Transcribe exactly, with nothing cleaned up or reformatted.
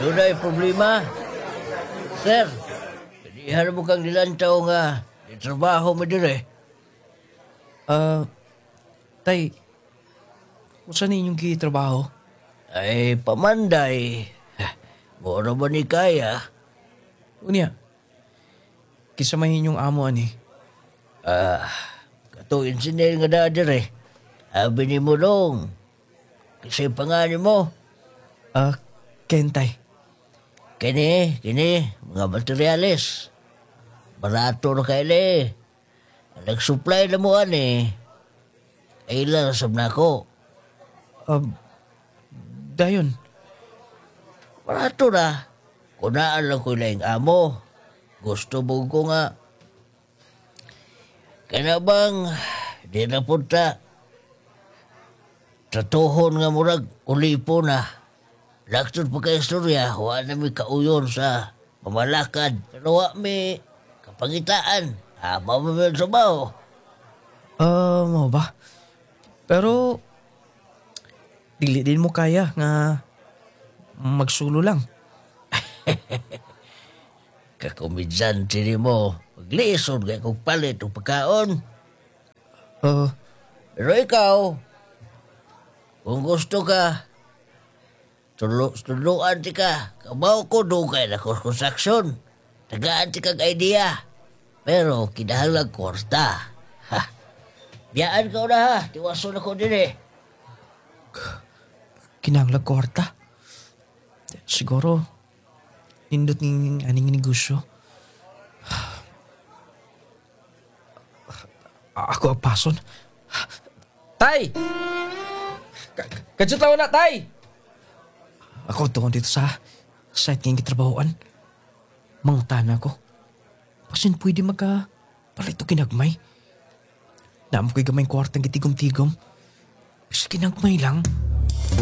Doon ay problema. Sir, pilihan mo kang nilantaw nga di trabaho mo dire. Ah, tay, kung saan ninyong kitrabaho? Ay, pamanday. Mura ba ni kaya? Unya, kisamahin yung amo ani. Ah, kato engineer nga na dire. Abi ni mo dong. Kasi pangalan mo. Ah, Kentay. Kini, kini, mga materyales. Barato na kayo eh. Nag-supply na mo ani. Ay lang sab na ako. Ah, dayon. Barato na. Kunaan lang ko lang amo. Gusto mo ko nga. Kaya bang, di na punta. Tratuhon nga murag, ulipo na. Laktod pa kay istorya, wala na may kauyon sa mamalakad. Pero wala may kapangitaan. Ah, mamamil sa bao. Ah, mo ba? Pero, dili din mo kaya nga magsulo lang. Kakomedyante ni mo. Magliisod kaya kong palit o pagkaon. Ah, Pero ikaw, kung gusto ka, tulo, tuluan ti ka. Kabaw ko doon kay na construction. Tagaan ti kag idea. Pero kinahanglang kwarta. Ha. Biyaan ka na ha. Tiwaso na ko din eh. kinanglag kwarta. Siguro, nindot ning aning negosyo. Ako ang pason. Tay! Kadyot lang na, tay! Ako doon dito sa site ngayong kitrabahoan. Mangutana ko. Pasin pwede magka palito kinagmay. Naam ko'y gamay kwartang gitigom-tigom. Bisa kinagmay lang.